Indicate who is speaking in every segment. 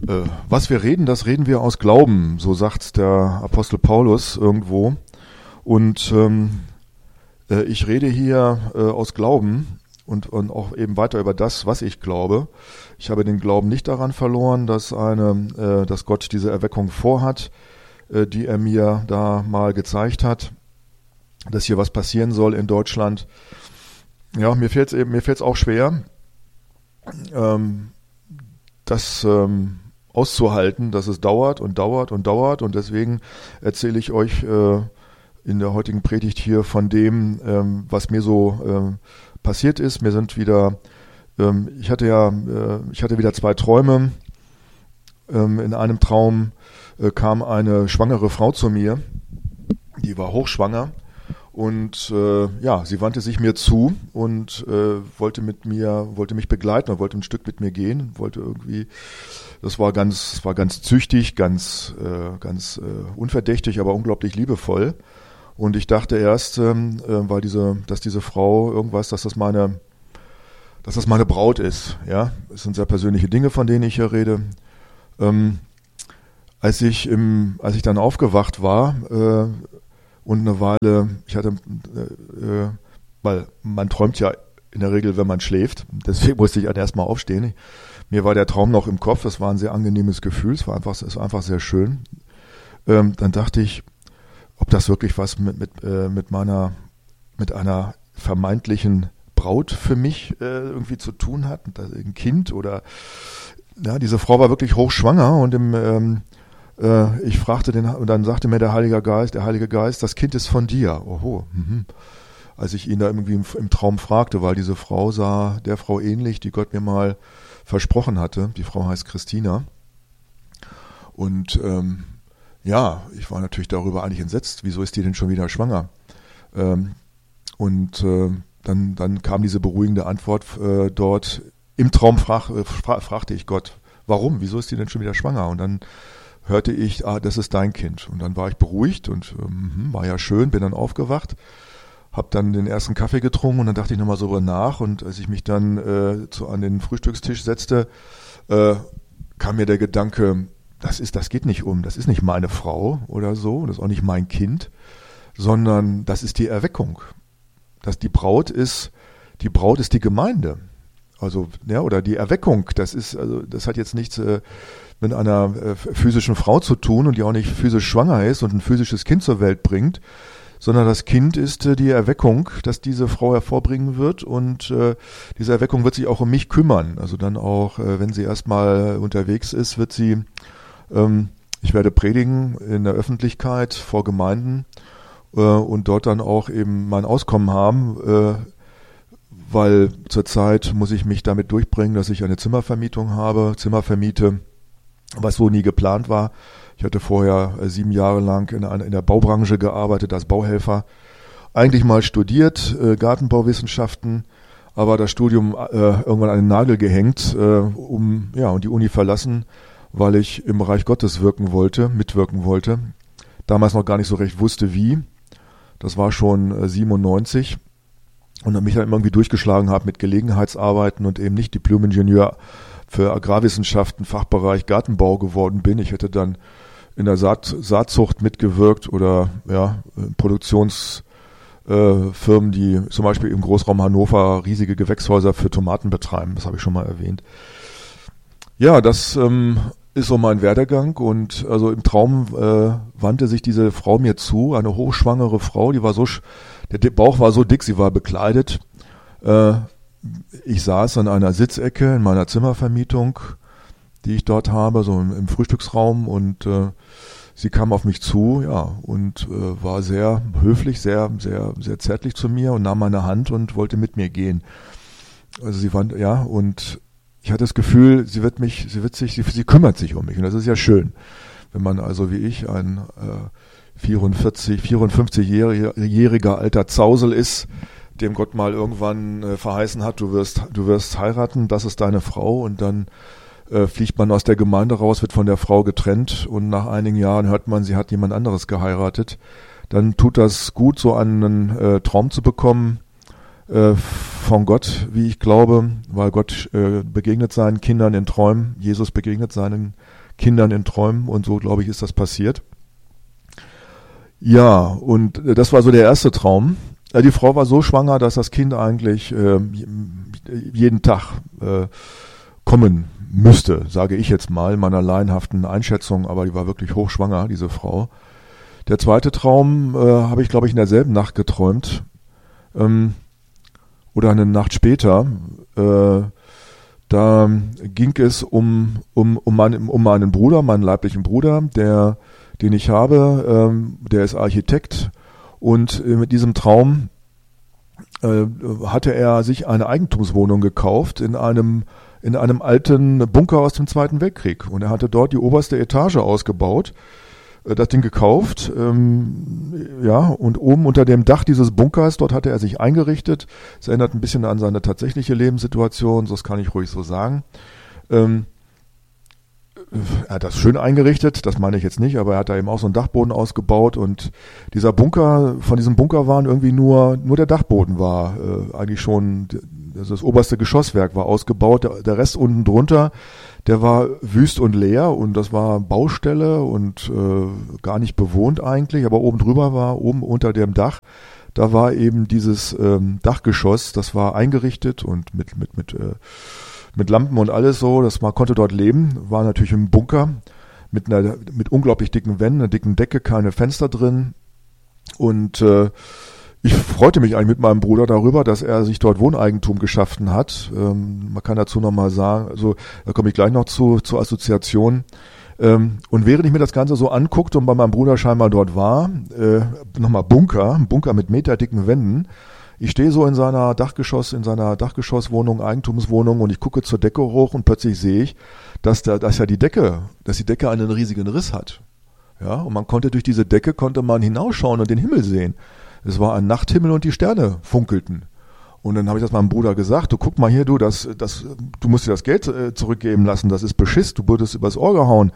Speaker 1: Was wir reden, das reden wir aus Glauben, so sagt der Apostel Paulus irgendwo. Und ich rede hier aus Glauben und auch eben weiter über das, was ich glaube. Ich habe den Glauben nicht daran verloren, dass Gott diese Erweckung vorhat, die er mir da mal gezeigt hat, dass hier was passieren soll in Deutschland. Ja, mir fällt's auch schwer, das auszuhalten, dass es dauert und dauert und dauert, und deswegen erzähle ich euch in der heutigen Predigt hier von dem, was mir so passiert ist. Mir sind wieder, ich hatte wieder 2 Träume. In einem Traum kam eine schwangere Frau zu mir, die war hochschwanger. Und sie wandte sich mir zu und wollte mich begleiten und wollte ein Stück mit mir gehen, das war ganz züchtig, ganz unverdächtig, aber unglaublich liebevoll. Und ich dachte erst, dass diese Frau dass das meine Braut ist, ja. Es sind sehr persönliche Dinge, von denen ich hier rede. Als ich dann aufgewacht war, und eine Weile, weil man träumt ja in der Regel, wenn man schläft, deswegen musste ich erst mal aufstehen. Mir war der Traum noch im Kopf, das war ein sehr angenehmes Gefühl, es war einfach sehr schön. Dann dachte ich, ob das wirklich was mit einer vermeintlichen Braut für mich irgendwie zu tun hat, ein Kind oder, ja, diese Frau war wirklich hochschwanger und ich fragte und dann sagte mir der Heilige Geist, das Kind ist von dir. Oho. Als ich ihn da irgendwie im Traum fragte, weil diese Frau sah der Frau ähnlich, die Gott mir mal versprochen hatte. Die Frau heißt Christina. Und ich war natürlich darüber eigentlich entsetzt. Wieso ist die denn schon wieder schwanger? Dann kam diese beruhigende Antwort dort. Im Traum fragte ich Gott, warum? Wieso ist die denn schon wieder schwanger? Und dann hörte ich, das ist dein Kind. Und dann war ich beruhigt und war ja schön, bin dann aufgewacht, habe dann den ersten Kaffee getrunken und dann dachte ich nochmal so nach. Und als ich mich dann an den Frühstückstisch setzte, kam mir der Gedanke, das geht nicht das ist nicht meine Frau oder so, das ist auch nicht mein Kind, sondern das ist die Erweckung. Die Braut ist die Gemeinde. Also, ja, oder die Erweckung, das hat jetzt nichts mit einer physischen Frau zu tun und die auch nicht physisch schwanger ist und ein physisches Kind zur Welt bringt, sondern das Kind ist die Erweckung, dass diese Frau hervorbringen wird, und diese Erweckung wird sich auch um mich kümmern. Also dann auch, wenn sie erstmal unterwegs ist, ich werde predigen in der Öffentlichkeit vor Gemeinden und dort dann auch eben mein Auskommen haben, weil zurzeit muss ich mich damit durchbringen, dass ich eine Zimmervermietung vermiete, was so nie geplant war. Ich hatte vorher 7 Jahre lang in der Baubranche gearbeitet als Bauhelfer. Eigentlich mal studiert, Gartenbauwissenschaften, aber das Studium irgendwann an den Nagel gehängt und die Uni verlassen, weil ich im Reich Gottes mitwirken wollte. Damals noch gar nicht so recht wusste, wie. Das war schon 97. Und dann mich dann irgendwie durchgeschlagen habe mit Gelegenheitsarbeiten und eben nicht Diplom-Ingenieur für Agrarwissenschaften, Fachbereich Gartenbau geworden bin. Ich hätte dann in der Saatzucht mitgewirkt oder Produktionsfirmen, die zum Beispiel im Großraum Hannover riesige Gewächshäuser für Tomaten betreiben. Das habe ich schon mal erwähnt. Ja, das ist so mein Werdegang, und also im Traum wandte sich diese Frau mir zu, eine hochschwangere Frau, der Bauch war so dick, sie war bekleidet. Ich saß an einer Sitzecke in meiner Zimmervermietung, die ich dort habe, so im Frühstücksraum, und sie kam auf mich zu, und war sehr höflich, sehr, sehr, sehr zärtlich zu mir und nahm meine Hand und wollte mit mir gehen. Also und ich hatte das Gefühl, sie kümmert sich um mich, und das ist ja schön, wenn man also wie ich ein 54-jähriger alter Zausel ist, dem Gott mal irgendwann verheißen hat, du wirst heiraten, das ist deine Frau, und dann fliegt man aus der Gemeinde raus, wird von der Frau getrennt, und nach einigen Jahren hört man, sie hat jemand anderes geheiratet. Dann tut das gut, so einen Traum zu bekommen, von Gott, wie ich glaube, weil Gott begegnet seinen Kindern in Träumen, Jesus begegnet seinen Kindern in Träumen und so, glaube ich, ist das passiert. Ja, und das war so der erste Traum. Die Frau war so schwanger, dass das Kind eigentlich jeden Tag kommen müsste, sage ich jetzt mal, in meiner laienhaften Einschätzung, aber die war wirklich hochschwanger, diese Frau. Der zweite Traum habe ich, glaube ich, in derselben Nacht geträumt. Oder eine Nacht später. Da ging es um meinen Bruder, meinen leiblichen Bruder, den ich habe. Der ist Architekt. Und mit diesem Traum hatte er sich eine Eigentumswohnung gekauft in einem alten Bunker aus dem Zweiten Weltkrieg. Und er hatte dort die oberste Etage ausgebaut, das Ding gekauft, und oben unter dem Dach dieses Bunkers, dort hatte er sich eingerichtet. Es erinnert ein bisschen an seine tatsächliche Lebenssituation, das kann ich ruhig so sagen. Er hat das schön eingerichtet, das meine ich jetzt nicht, aber er hat da eben auch so einen Dachboden ausgebaut und von diesem Bunker waren irgendwie nur der Dachboden war eigentlich schon, das oberste Geschosswerk war ausgebaut, der Rest unten drunter, der war wüst und leer und das war Baustelle und gar nicht bewohnt eigentlich, aber oben drüber war, oben unter dem Dach, da war eben dieses Dachgeschoss, das war eingerichtet und mit Lampen und alles so, man konnte dort leben, war natürlich im Bunker mit unglaublich dicken Wänden, einer dicken Decke, keine Fenster drin und ich freute mich eigentlich mit meinem Bruder darüber, dass er sich dort Wohneigentum geschaffen hat. Man kann dazu nochmal sagen, also da komme ich gleich noch zur Assoziation. Und während ich mir das Ganze so anguckte und bei meinem Bruder scheinbar dort war, nochmal Bunker mit meterdicken Wänden. Ich stehe so in seiner Dachgeschosswohnung, Eigentumswohnung und ich gucke zur Decke hoch und plötzlich sehe ich, dass die Decke einen riesigen Riss hat. Ja, und man konnte durch diese Decke hinausschauen und den Himmel sehen. Es war ein Nachthimmel und die Sterne funkelten. Und dann habe ich das meinem Bruder gesagt, du guck mal hier, du musst dir das Geld zurückgeben lassen, das ist Beschiss, du wurdest übers Ohr gehauen.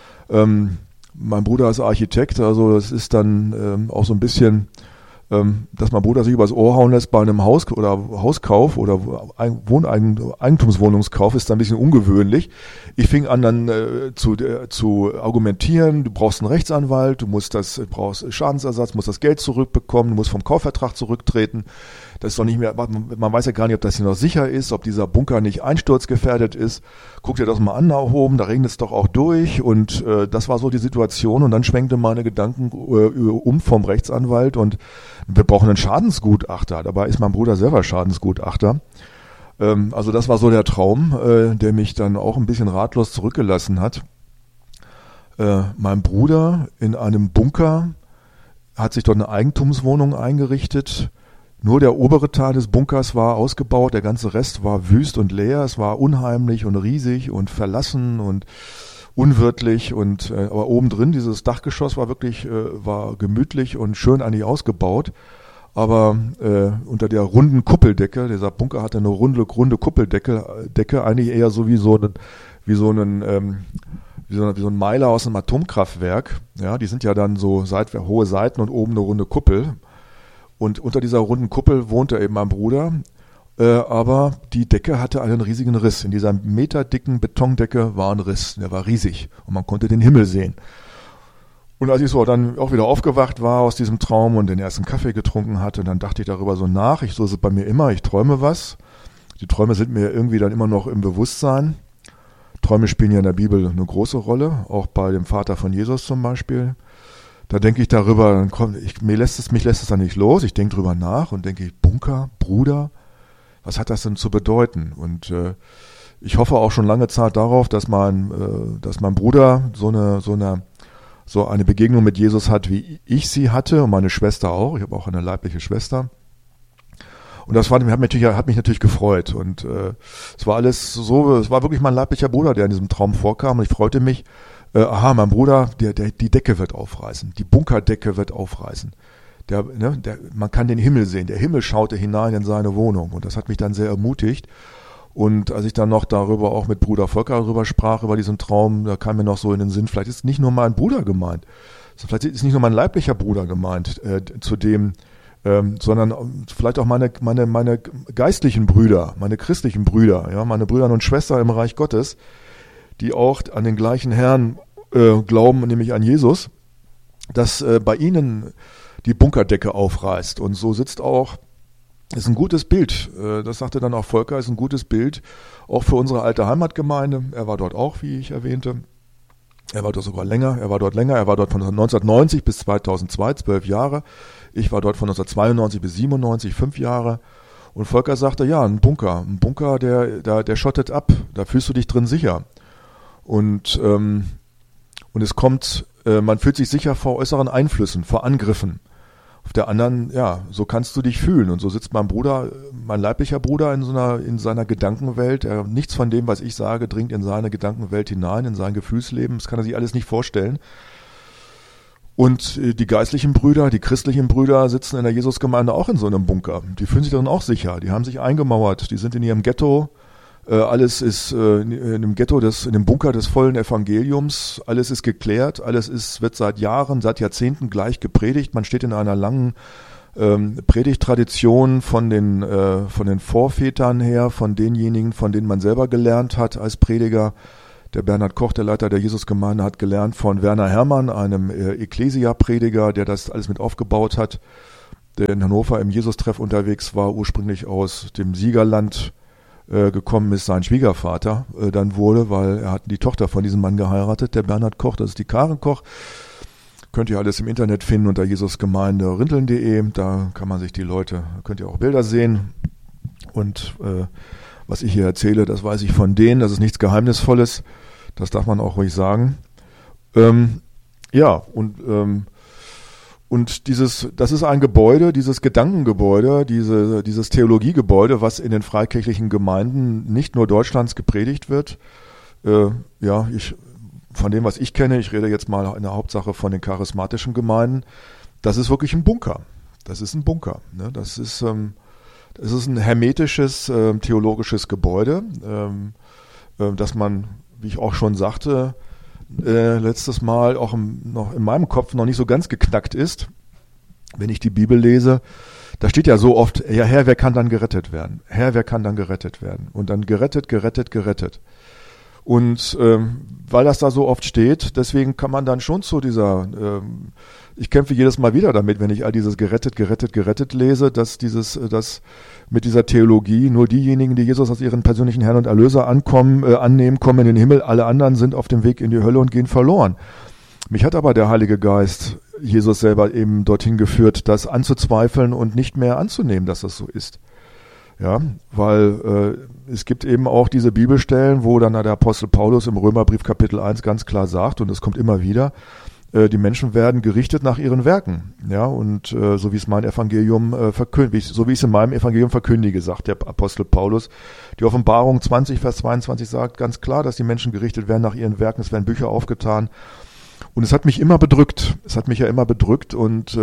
Speaker 1: Mein Bruder ist Architekt, also das ist dann auch so ein bisschen, dass mein Bruder sich übers Ohr hauen lässt bei einem Hauskauf oder Eigentumswohnungskauf, ist dann ein bisschen ungewöhnlich. Ich fing an dann zu argumentieren, du brauchst einen Rechtsanwalt, du brauchst Schadensersatz, musst das Geld zurückbekommen, du musst vom Kaufvertrag zurücktreten. Das ist doch nicht mehr, man weiß ja gar nicht, ob das hier noch sicher ist, ob dieser Bunker nicht einsturzgefährdet ist. Guck dir das mal an da oben, da regnet es doch auch durch und das war so die Situation und dann schwenkte meine Gedanken vom Rechtsanwalt und wir brauchen einen Schadensgutachter. Dabei ist mein Bruder selber Schadensgutachter. Also das war so der Traum, der mich dann auch ein bisschen ratlos zurückgelassen hat. Mein Bruder in einem Bunker hat sich dort eine Eigentumswohnung eingerichtet. Nur der obere Teil des Bunkers war ausgebaut, der ganze Rest war wüst und leer. Es war unheimlich und riesig und verlassen und unwirtlich aber obendrin dieses Dachgeschoss war wirklich war gemütlich und schön eigentlich ausgebaut, aber unter der runden Kuppeldecke, dieser Bunker hatte eine runde Kuppeldecke, eigentlich eher so wie so ein Meiler aus einem Atomkraftwerk, ja, die sind ja dann so hohe Seiten und oben eine runde Kuppel und unter dieser runden Kuppel wohnte eben mein Bruder. Aber die Decke hatte einen riesigen Riss. In dieser meterdicken Betondecke war ein Riss. Der war riesig und man konnte den Himmel sehen. Und als ich so dann auch wieder aufgewacht war aus diesem Traum und den ersten Kaffee getrunken hatte, dann dachte ich darüber so nach. So ist es bei mir immer, ich träume was. Die Träume sind mir irgendwie dann immer noch im Bewusstsein. Träume spielen ja in der Bibel eine große Rolle, auch bei dem Vater von Jesus zum Beispiel. Da denke ich darüber, mich lässt es dann nicht los. Ich denke drüber nach und denke, Bunker, Bruder, was hat das denn zu bedeuten? Und ich hoffe auch schon lange Zeit darauf, dass mein Bruder so eine Begegnung mit Jesus hat, wie ich sie hatte und meine Schwester auch. Ich habe auch eine leibliche Schwester. Und das hat mich natürlich gefreut. Und es war wirklich mein leiblicher Bruder, der in diesem Traum vorkam. Und ich freute mich, mein Bruder, die Decke wird aufreißen, die Bunkerdecke wird aufreißen. Man kann den Himmel sehen. Der Himmel schaute hinein in seine Wohnung und das hat mich dann sehr ermutigt. Und als ich dann noch darüber auch mit Bruder Volker darüber sprach, über diesen Traum, da kam mir noch so in den Sinn, vielleicht ist nicht nur mein Bruder gemeint, vielleicht ist nicht nur mein leiblicher Bruder gemeint, zu dem sondern vielleicht auch meine geistlichen Brüder, meine christlichen Brüder, ja, meine Brüder und Schwestern im Reich Gottes, die auch an den gleichen Herrn glauben, nämlich an Jesus, dass bei ihnen die Bunkerdecke aufreißt. Und so sitzt auch, ist ein gutes Bild, das sagte dann auch Volker, ist ein gutes Bild, auch für unsere alte Heimatgemeinde. Er war dort auch, wie ich erwähnte. Er war dort sogar länger, er war dort von 1990 bis 2002, 12 Jahre. Ich war dort von 1992 bis 97, 5 Jahre. Und Volker sagte, ja, ein Bunker, der schottet ab, da fühlst du dich drin sicher. Und es kommt, man fühlt sich sicher vor äußeren Einflüssen, vor Angriffen. Auf der anderen, ja, so kannst du dich fühlen. Und so sitzt mein Bruder, mein leiblicher Bruder in seiner Gedankenwelt. Nichts von dem, was ich sage, dringt in seine Gedankenwelt hinein, in sein Gefühlsleben. Das kann er sich alles nicht vorstellen. Und die geistlichen Brüder, die christlichen Brüder sitzen in der Jesusgemeinde auch in so einem Bunker. Die fühlen sich darin auch sicher. Die haben sich eingemauert. Die sind in ihrem Ghetto. Alles ist in dem Ghetto, in dem Bunker des vollen Evangeliums. Alles ist geklärt. Wird seit Jahren, seit Jahrzehnten gleich gepredigt. Man steht in einer langen Predigttradition von den Vorvätern her, von denjenigen, von denen man selber gelernt hat als Prediger. Der Bernhard Koch, der Leiter der Jesusgemeinde, hat gelernt von Werner Herrmann, einem Ekklesia-Prediger, der das alles mit aufgebaut hat, der in Hannover im Jesus-Treff unterwegs war, ursprünglich aus dem Siegerland gekommen ist, sein Schwiegervater dann wurde, weil er hat die Tochter von diesem Mann geheiratet, der Bernhard Koch, das ist die Karen Koch. Könnt ihr alles im Internet finden unter Jesusgemeinde rinteln.de, da kann man sich könnt ihr auch Bilder sehen. Und was ich hier erzähle, das weiß ich von denen, das ist nichts Geheimnisvolles, das darf man auch ruhig sagen. Und das ist ein Gebäude, dieses Gedankengebäude, dieses Theologiegebäude, was in den freikirchlichen Gemeinden nicht nur Deutschlands gepredigt wird. Von dem, was ich kenne, ich rede jetzt mal in der Hauptsache von den charismatischen Gemeinden, das ist wirklich ein Bunker. Das ist ein Bunker. Ne? Das ist ein hermetisches, theologisches Gebäude, das man, wie ich auch schon sagte, letztes Mal auch noch in meinem Kopf noch nicht so ganz geknackt ist, wenn ich die Bibel lese. Da steht ja so oft, ja Herr, wer kann dann gerettet werden? Herr, wer kann dann gerettet werden? Und dann gerettet. Und weil das da so oft steht, deswegen kann man dann schon zu ich kämpfe jedes Mal wieder damit, wenn ich all dieses gerettet lese, dass mit dieser Theologie nur diejenigen, die Jesus als ihren persönlichen Herrn und Erlöser annehmen, kommen in den Himmel, alle anderen sind auf dem Weg in die Hölle und gehen verloren. Mich hat aber der Heilige Geist, Jesus selber eben dorthin geführt, das anzuzweifeln und nicht mehr anzunehmen, dass das so ist. Ja, weil es gibt eben auch diese Bibelstellen, wo dann der Apostel Paulus im Römerbrief Kapitel 1 ganz klar sagt, und es kommt immer wieder, die Menschen werden gerichtet nach ihren Werken. Ja, und so wie es mein Evangelium so wie ich es in meinem Evangelium verkündige, sagt der Apostel Paulus. Die Offenbarung 20, Vers 22 sagt ganz klar, dass die Menschen gerichtet werden nach ihren Werken. Es werden Bücher aufgetan. Und es hat mich immer bedrückt. Es hat mich ja immer bedrückt und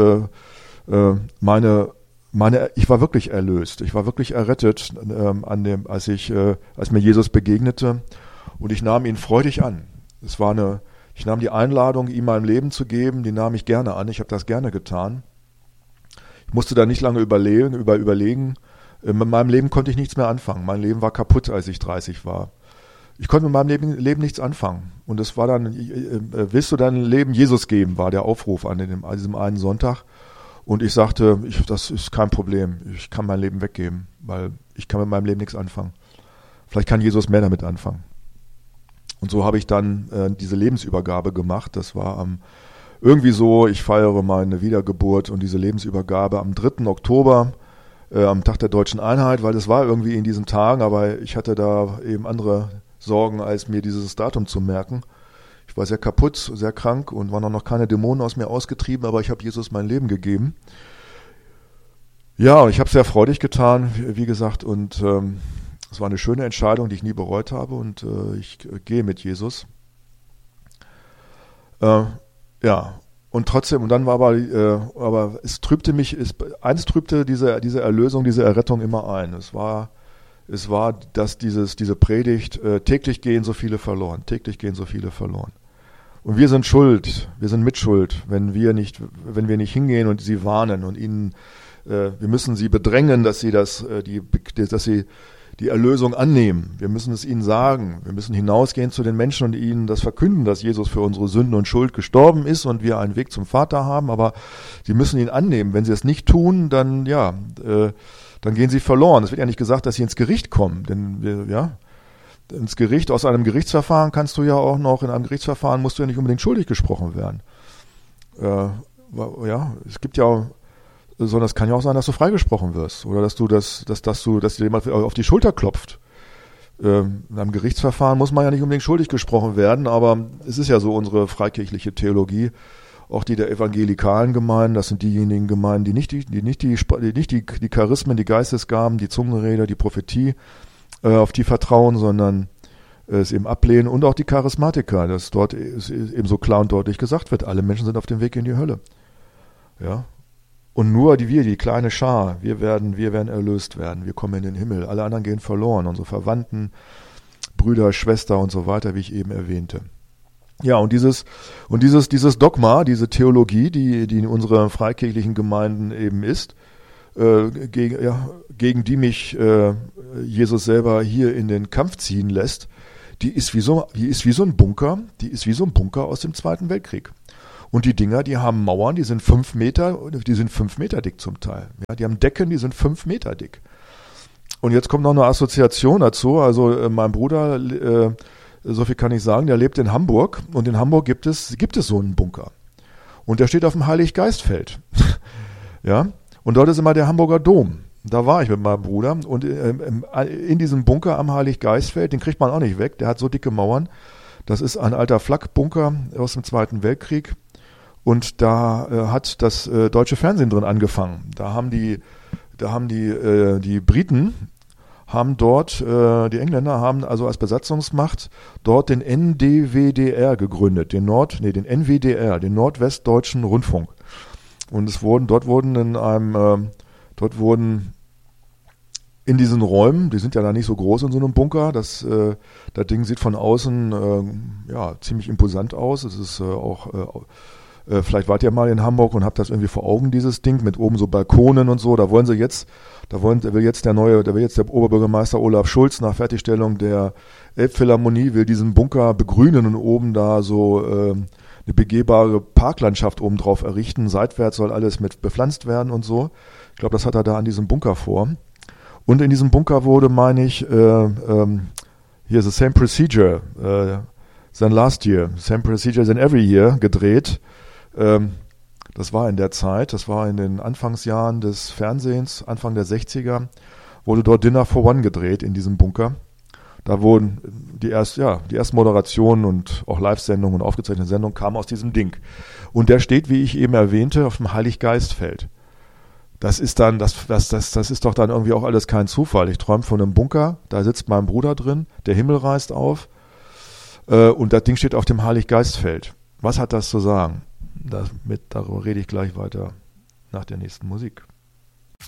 Speaker 1: ich war wirklich erlöst. Ich war wirklich errettet, als mir Jesus begegnete. Und ich nahm ihn freudig an. Ich nahm die Einladung, ihm mein Leben zu geben, die nahm ich gerne an. Ich habe das gerne getan. Ich musste da nicht lange überlegen. Mit meinem Leben konnte ich nichts mehr anfangen. Mein Leben war kaputt, als ich 30 war. Ich konnte mit meinem Leben nichts anfangen. Und es war dann, willst du dein Leben Jesus geben, war der Aufruf an diesem einen Sonntag. Und ich sagte, das ist kein Problem. Ich kann mein Leben weggeben, weil ich kann mit meinem Leben nichts anfangen. Vielleicht kann Jesus mehr damit anfangen. Und so habe ich dann diese Lebensübergabe gemacht. Das war irgendwie so, ich feiere meine Wiedergeburt und diese Lebensübergabe am 3. Oktober, am Tag der Deutschen Einheit, weil das war irgendwie in diesen Tagen, aber ich hatte da eben andere Sorgen, als mir dieses Datum zu merken. Ich war sehr kaputt, sehr krank und waren noch keine Dämonen aus mir ausgetrieben, aber ich habe Jesus mein Leben gegeben. Ja, ich habe es sehr freudig getan, wie gesagt, und es war eine schöne Entscheidung, die ich nie bereut habe und ich gehe mit Jesus. Und trotzdem, und dann war aber es trübte mich, eins trübte diese Erlösung, diese Errettung immer ein. Es war, dass diese Predigt, täglich gehen so viele verloren. Und wir sind mitschuld, wenn wir nicht hingehen und sie warnen und ihnen wir müssen sie bedrängen, dass sie dass sie die Erlösung annehmen. Wir müssen es ihnen sagen. Wir müssen hinausgehen zu den Menschen und ihnen das verkünden, dass Jesus für unsere Sünden und Schuld gestorben ist und wir einen Weg zum Vater haben. Aber sie müssen ihn annehmen. Wenn sie es nicht tun, dann dann gehen sie verloren. Es wird ja nicht gesagt, dass sie ins Gericht kommen. Denn ins Gericht, aus einem Gerichtsverfahren kannst du ja auch noch, in einem Gerichtsverfahren musst du ja nicht unbedingt schuldig gesprochen werden. Es gibt ja auch, sondern es kann ja auch sein, dass du freigesprochen wirst oder dass dir jemand auf die Schulter klopft. In einem Gerichtsverfahren muss man ja nicht unbedingt schuldig gesprochen werden, aber es ist ja so unsere freikirchliche Theologie, auch die der evangelikalen Gemeinden, das sind diejenigen Gemeinden, die nicht die Charismen, die Geistesgaben, die Zungenrede, die Prophetie, auf die vertrauen, sondern es eben ablehnen, und auch die Charismatiker, dass dort eben so klar und deutlich gesagt wird, alle Menschen sind auf dem Weg in die Hölle. Ja. Und nur die kleine Schar, wir werden erlöst werden, wir kommen in den Himmel, alle anderen gehen verloren, unsere Verwandten, Brüder, Schwester und so weiter, wie ich eben erwähnte. Ja, und dieses Dogma, diese Theologie, die in unseren freikirchlichen Gemeinden eben ist, gegen die mich Jesus selber hier in den Kampf ziehen lässt, die ist wie so ein Bunker aus dem Zweiten Weltkrieg. Und die Dinger, die haben Mauern, die sind 5 Meter dick zum Teil. Ja, die haben Decken, die sind 5 Meter dick. Und jetzt kommt noch eine Assoziation dazu. Also mein Bruder, so viel kann ich sagen, der lebt in Hamburg, und in Hamburg gibt es so einen Bunker. Und der steht auf dem Heiliggeistfeld. Ja, und dort ist immer der Hamburger Dom. Da war ich mit meinem Bruder, und in diesem Bunker am Heiliggeistfeld, den kriegt man auch nicht weg, der hat so dicke Mauern. Das ist ein alter Flakbunker aus dem Zweiten Weltkrieg, und da hat das deutsche Fernsehen drin angefangen. Da haben die Briten haben dort, die Engländer haben also als Besatzungsmacht dort den NDWDR gegründet, den NWDR, den Nordwestdeutschen Rundfunk. Und dort wurden in diesen Räumen, die sind ja da nicht so groß in so einem Bunker, das Ding sieht von außen ziemlich imposant aus. Es ist vielleicht wart ihr mal in Hamburg und habt das irgendwie vor Augen, dieses Ding mit oben so Balkonen und so. Da will jetzt der Oberbürgermeister Olaf Schulz nach Fertigstellung der Elbphilharmonie will diesen Bunker begrünen und oben da so eine begehbare Parklandschaft oben drauf errichten. Seitwärts soll alles mit bepflanzt werden und so. Ich glaube, das hat er da an diesem Bunker vor. Und in diesem Bunker wurde, meine ich, hier the same procedure than last year, same procedure than every year gedreht. Das war in der Zeit, das war in den Anfangsjahren des Fernsehens, Anfang der 60er, wurde dort Dinner for One gedreht in diesem Bunker. Da wurden die ersten Moderationen und auch Live-Sendungen und aufgezeichnete Sendungen kamen aus diesem Ding. Und der steht, wie ich eben erwähnte, auf dem Heiliggeistfeld. Das ist doch dann irgendwie auch alles kein Zufall. Ich träume von einem Bunker, da sitzt mein Bruder drin, der Himmel reißt auf, und das Ding steht auf dem Heiliggeistfeld. Was hat das zu sagen? Darüber rede ich gleich weiter nach der nächsten Musik.